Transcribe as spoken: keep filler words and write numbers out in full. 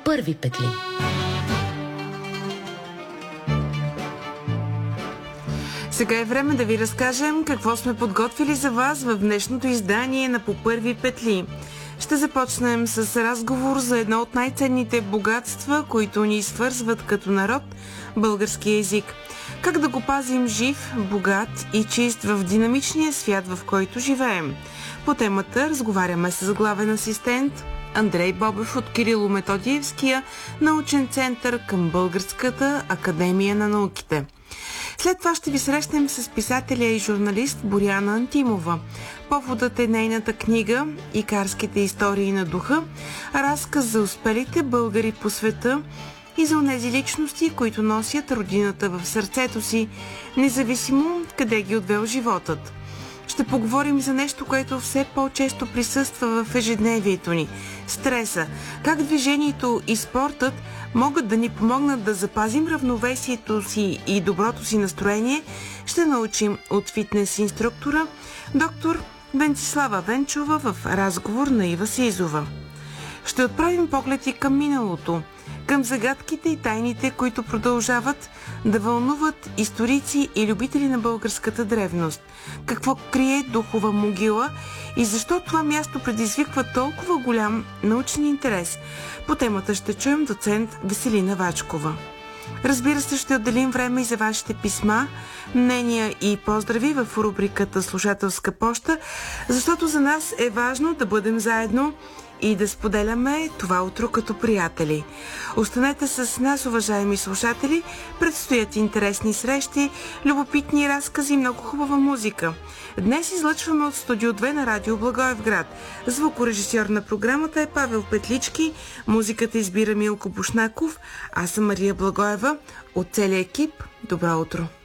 първи петли. Сега е време да ви разкажем какво сме подготвили за вас в днешното издание на По първи петли. Ще започнем с разговор за едно от най-ценните богатства, които ни свързват като народ – българския език. Как да го пазим жив, богат и чист в динамичния свят, в който живеем. По темата разговаряме с главен асистент Андрей Бобев от Кирило-Методиевския научен център към Българската академия на науките. След това ще ви срещнем с писателя и журналист Боряна Антимова. Поводът е нейната книга «Икарските истории на духа», разказ за успелите българи по света и за онези личности, които носят родината в сърцето си, независимо къде ги отвел животът. Ще поговорим за нещо, което все по-често присъства в ежедневието ни – стреса. Как движението и спортът могат да ни помогнат да запазим равновесието си и доброто си настроение, ще научим от фитнес инструктора доктор Венцислава Венчова в разговор на Ива Сизова. Ще отправим поглед и към миналото, към загадките и тайните, които продължават да вълнуват историци и любители на българската древност. Какво крие духова могила и защо това място предизвиква толкова голям научен интерес? По темата ще чуем доцент Веселина Вачкова. Разбира се, ще отделим време и за вашите писма, мнения и поздрави в рубриката «Слушателска поща», защото за нас е важно да бъдем заедно и да споделяме това утро като приятели. Останете с нас, уважаеми слушатели, предстоят интересни срещи, любопитни разкази и много хубава музика. Днес излъчваме от студио две на Радио Благоевград. Звукорежисьор на програмата е Павел Петлички, музиката избира Милко Бушнаков, аз съм Мария Благоева. От целия екип, добро утро!